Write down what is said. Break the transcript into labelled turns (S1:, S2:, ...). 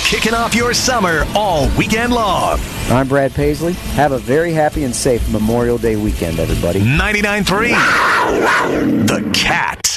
S1: kicking off your summer all weekend long.
S2: I'm Brad Paisley. Have a very happy and safe Memorial Day weekend, everybody.
S1: 99.3 The Cat.